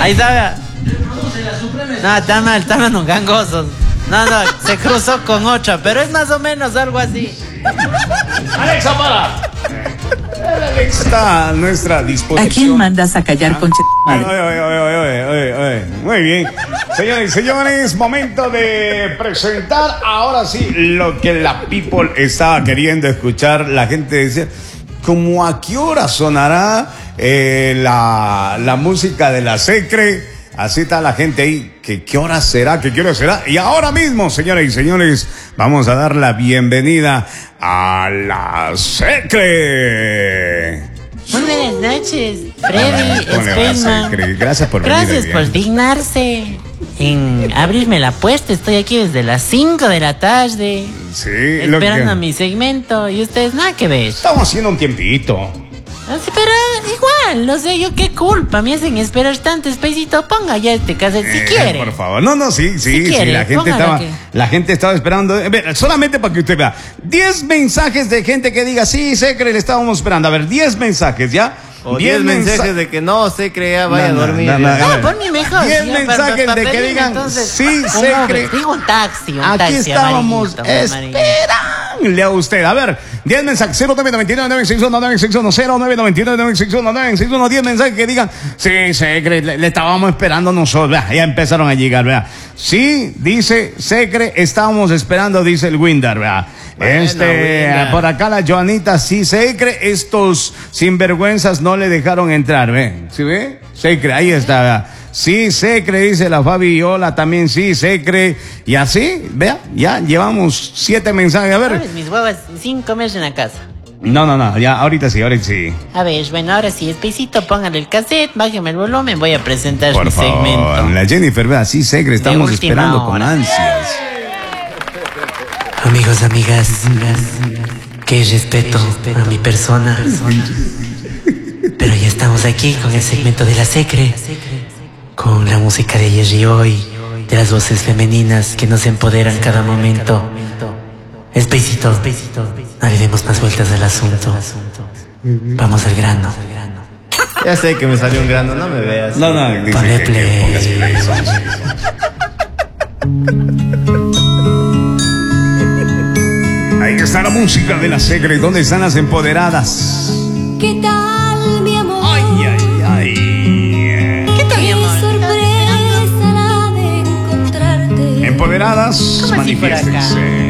Ahí está. No, está mal, no, gangosos. No, se cruzó con otra, pero es más o menos algo así. Alexa, para. Está a nuestra disposición. ¿A quién mandas a callar, concha? Muy bien. Señores y señores, momento de presentar ahora sí lo que la people estaba queriendo escuchar. La gente decía, ¿cómo a qué hora sonará la música de la Secre? Así está la gente ahí, que qué hora será, que qué hora será. Y ahora mismo, señoras y señores, vamos a dar la bienvenida a la Secre. Buenas noches, Freddy, Spaceman. Gracias por venir. Gracias por dignarse en abrirme la puerta. Estoy aquí desde las 5 de la tarde. Sí, esperando mi segmento. Y ustedes nada que ver. Estamos haciendo un tiempito. Sí, pero igual, no sé yo qué culpa me hacen esperar tanto, Espacito. Ponga ya este cassette si quiere. Por favor. No, sí, quiere, la gente estaba esperando. Solamente para que usted vea. 10 mensajes de gente que diga, sí, Secre, le estábamos esperando. A ver, 10 mensajes, ¿ya? O 10 mensajes de que no se crea, vaya a dormir. Por mi mejor. 10 mensajes de que digan, entonces, sí, Secre. Digo un taxi, aquí estábamos, espéranle a usted. A ver, 10 mensajes, 0999-961-961, 10 mensajes que digan, sí, Secre, le estábamos esperando nosotros. Vea, ya empezaron a llegar, vea. Sí, dice Secre, estábamos esperando, dice el Windar, vea. Por acá la Joanita, sí, Secre, estos sinvergüenzas no le dejaron entrar, ¿ve? ¿Sí ve? Secre, ahí está, ¿verdad? Sí, Secre, dice la Fabi, hola, también sí, Secre, y así, vea, ya llevamos 7 mensajes, a ver. Mis huevas sin comerse en la casa. No, ya, ahorita sí. A ver, bueno, ahora sí, Espacito, póngale el cassette, bájeme el volumen, voy a presentar por mi favor, segmento. La Jennifer, vea, sí, Secre, estamos esperando con ansias. Amigos, amigas, que respeto a mi persona. Pero ya estamos aquí con el segmento de la Secre, con la música de ayer y hoy, de las voces femeninas que nos empoderan cada momento. Espacito, no le demos más vueltas al asunto. Vamos al grano. Ya sé que me salió un grano, no me veas. No, ponle play. Ahí está la música de la Secre. ¿Dónde están las empoderadas? ¿Qué tal, mi amor? Ay. ¿Qué tal, mi amor? Sorpresa la de encontrarte. Empoderadas, ¿Cómo así por acá? manifiéstense.